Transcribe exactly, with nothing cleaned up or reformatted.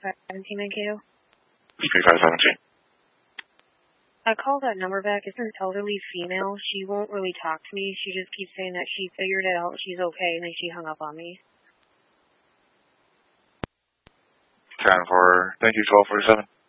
five seventeen N K O. three five seventeen. I called that number back. It's an elderly female. She won't really talk to me. She just keeps saying that she figured it out, she's okay, and then she hung up on me. ten for, thank you, twelve forty-seven.